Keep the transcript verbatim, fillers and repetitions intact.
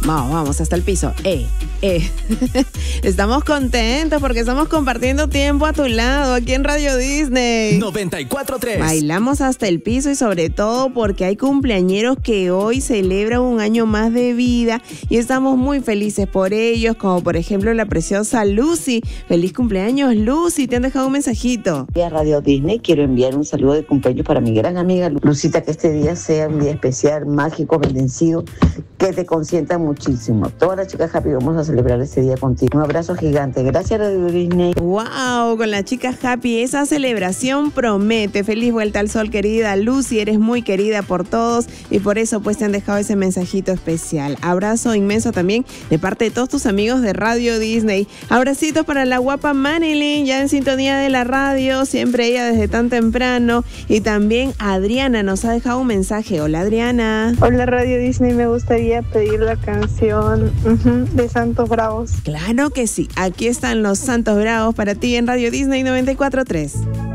Vamos, vamos, hasta el piso. Eh, eh. Estamos contentos porque estamos compartiendo tiempo a tu lado aquí en Radio Disney. noventa y cuatro punto tres. Bailamos hasta el piso y sobre todo porque hay cumpleañeros que hoy celebran un año más de vida y estamos muy felices por ellos, como por ejemplo la preciosa Lucy. Feliz cumpleaños, Lucy. Te han dejado un mensajito. A Radio Disney quiero enviar un saludo de cumpleaños para mi gran amiga Lucita, que este día sea un día especial, mágico, bendecido, que te consienta muchísimo. Todas las chicas happy vamos a celebrar este día contigo. Un abrazo gigante. Gracias, Radio Disney. Wow, con las chicas happy esa celebración promete. Feliz vuelta al sol, querida Lucy. Eres muy querida por todos y por eso pues te han dejado ese mensajito especial. Abrazo inmenso también de parte de todos tus amigos de Radio Disney. Abracitos para la guapa Manilyn, ya en sintonía de la radio, siempre ella desde tan temprano. Y también Adriana nos ha dejado un mensaje. Hola, Adriana. Hola, Radio Disney. Me gustaría pedir la canción uh-huh, de Santos Bravos. Claro que sí. Aquí están los Santos Bravos para ti en Radio Disney noventa y cuatro punto tres.